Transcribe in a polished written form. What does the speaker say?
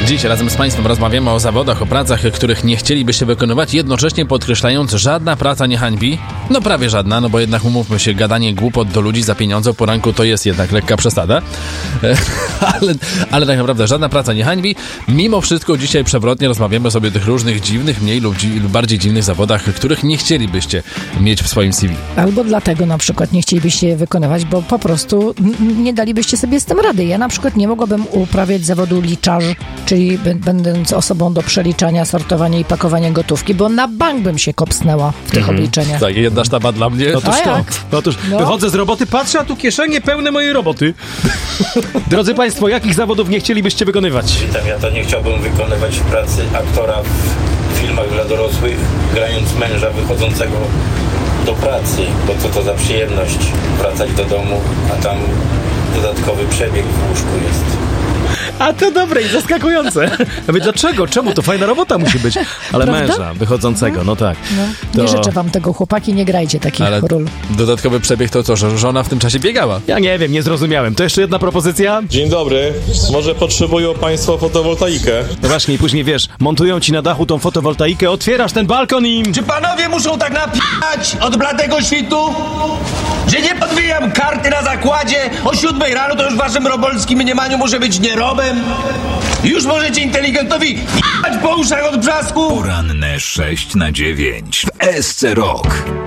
Dziś razem z Państwem rozmawiamy o zawodach, o pracach, których nie chcielibyście wykonywać, jednocześnie podkreślając, żadna praca nie hańbi. No prawie żadna, no bo jednak umówmy się, gadanie głupot do ludzi za pieniądze o poranku to jest jednak lekka przesada. Ale tak naprawdę żadna praca nie hańbi. Mimo wszystko dzisiaj przewrotnie rozmawiamy sobie o tych różnych dziwnych, mniej lub bardziej dziwnych zawodach, których nie chcielibyście mieć w swoim CV. Albo dlatego na przykład nie chcielibyście je wykonywać, bo po prostu nie dalibyście sobie z tym rady. Ja na przykład nie mogłabym uprawiać zawodu liczarz, czyli będąc osobą do przeliczania, sortowania i pakowania gotówki, bo na bank bym się kopsnęła w tych obliczeniach. Tak, jedna sztaba dla mnie. Otóż wychodzę z roboty, patrzę, a tu kieszenie pełne mojej roboty. Drodzy Państwo, jakich zawodów nie chcielibyście wykonywać? Witam, ja to nie chciałbym wykonywać pracy aktora w filmach dla dorosłych, grając męża wychodzącego do pracy, bo co to za przyjemność wracać do domu, a tam dodatkowy przebieg w łóżku jest. A to dobre i zaskakujące. Ja mówię, dlaczego? Czemu? To fajna robota musi być. Ale prawda? męża wychodzącego, no tak. Nie życzę wam tego, chłopaki, nie grajcie takich ról. Dodatkowy przebieg to co, że żona w tym czasie biegała? Ja nie wiem, nie zrozumiałem. To jeszcze jedna propozycja? Dzień dobry. Może potrzebują Państwo fotowoltaikę? No właśnie, i później wiesz, montują ci na dachu tą fotowoltaikę, otwierasz ten balkon i... Czy panowie muszą tak napijać od bladego świtu? Że nie podbijam karty na zakładzie o 7 rano, to już w waszym robolskim mniemaniu muszę być nierobem? Już możecie inteligentowi p***ać po uszach od brzasku? Poranne 6 na 9 w SC Rock.